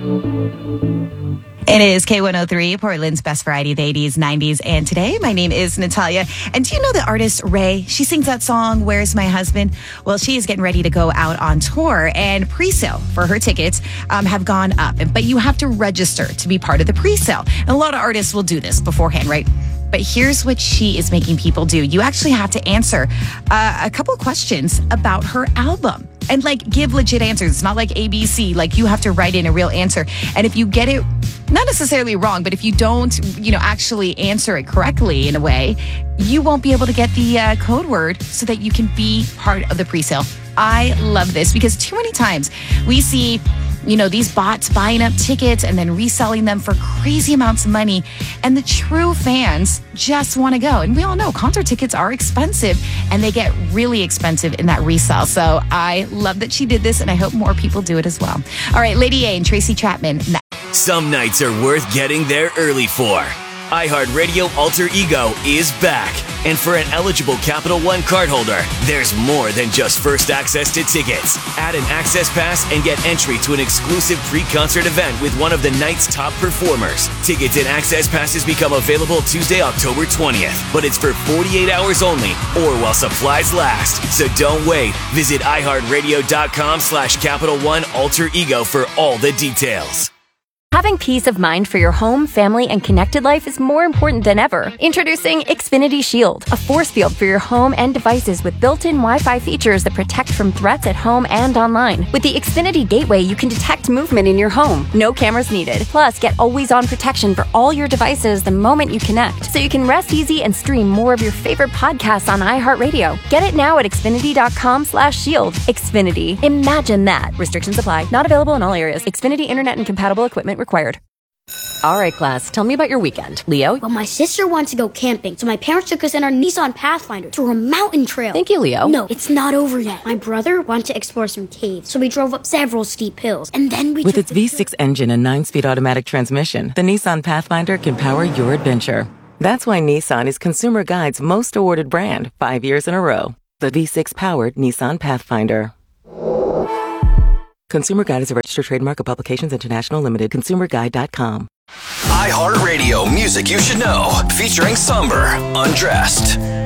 It is K103, Portland's best variety of the 80s, 90s, and today. My name is Natalia. And do you know the artist Ray? She sings that song, Where's My Husband? Well, she is getting ready to go out on tour, and pre-sale for her tickets have gone up. But you have to register to be part of the pre-sale. And a lot of artists will do this beforehand, right? But here's what she is making people do. You actually have to answer a couple of questions about her album and give legit answers. It's not like ABC. You have to write in a real answer. And if you get it not necessarily wrong, but if you don't, actually answer it correctly in a way, you won't be able to get the code word so that you can be part of the pre-sale. I love this because too many times we see these bots buying up tickets and then reselling them for crazy amounts of money. And the true fans just want to go. And we all know concert tickets are expensive and they get really expensive in that resale. So I love that she did this and I hope more people do it as well. All right, Lady A and Tracy Chapman. Some nights are worth getting there early for. iHeartRadio Alter Ego is back. And for an eligible Capital One cardholder, there's more than just first access to tickets. Add an access pass and get entry to an exclusive pre-concert event with one of the night's top performers. Tickets and access passes become available Tuesday, October 20th. But it's for 48 hours only or while supplies last. So don't wait. Visit iHeartRadio.com/Capital One Alter Ego for all the details. Having peace of mind for your home, family, and connected life is more important than ever. Introducing Xfinity Shield, a force field for your home and devices with built-in Wi-Fi features that protect from threats at home and online. With the Xfinity Gateway, you can detect movement in your home. No cameras needed. Plus, get always-on protection for all your devices the moment you connect, so you can rest easy and stream more of your favorite podcasts on iHeartRadio. Get it now at Xfinity.com/shield. Xfinity. Imagine that. Restrictions apply. Not available in all areas. Xfinity Internet and compatible equipment required. All right, class, tell me about your weekend. Leo? Well, my sister wants to go camping, so my parents took us in our Nissan Pathfinder to a mountain trail. Thank you, Leo. No, it's not over yet. My brother wanted to explore some caves, so we drove up several steep hills, and then we... With its V6 engine and 9-speed automatic transmission, the Nissan Pathfinder can power your adventure. That's why Nissan is Consumer Guide's most awarded brand 5 years in a row. The V6-powered Nissan Pathfinder. Consumer Guide is a registered trademark of Publications International Limited. ConsumerGuide.com. iHeartRadio Music You Should Know, featuring Somber, Undressed.